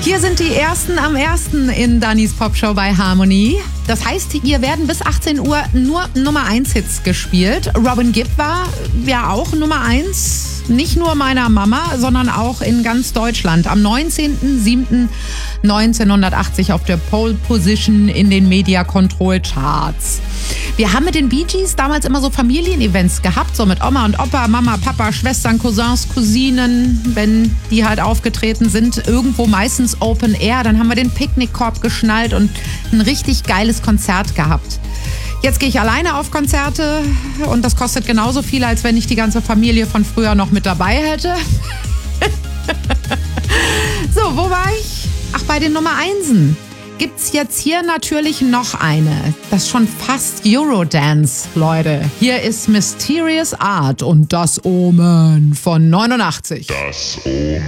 Hier sind die Ersten am Ersten in Dannys Popshow bei Harmony. Das heißt, hier werden bis 18 Uhr nur Nummer 1 Hits gespielt. Robin Gibb war ja auch Nummer 1, nicht nur meiner Mama, sondern auch in ganz Deutschland. Am 19.07.1980 auf der Pole Position in den Media Control Charts. Wir haben mit den Bee Gees damals immer so Familienevents gehabt, so mit Oma und Opa, Mama, Papa, Schwestern, Cousins, Cousinen, wenn die halt aufgetreten sind, irgendwo meistens Open Air. Dann haben wir den Picknickkorb geschnallt und ein richtig geiles Konzert gehabt. Jetzt gehe ich alleine auf Konzerte und das kostet genauso viel, als wenn ich die ganze Familie von früher noch mit dabei hätte. So, wo war ich? Ach, bei den Nummer 1. Gibt's jetzt hier natürlich noch eine. Das ist schon fast Eurodance, Leute. Hier ist Mysterious Art und Das Omen von 89. Das Omen.